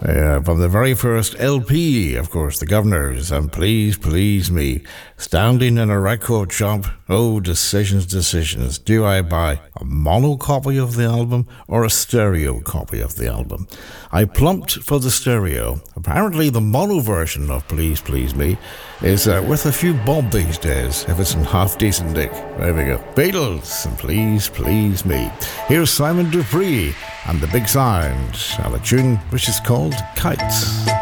From the very first LP, of course, The Governors, and Please Please Me. Standing in a record shop, oh, decisions. Do I buy a mono copy of the album or a stereo copy of the album? I plumped for the stereo. Apparently the mono version of Please Please Me is worth a few bob these days, if it's in half decent nick. There we go. Beatles and Please Please Me. Here's Simon Dupree and the Big Sound, and a tune which is called Kites.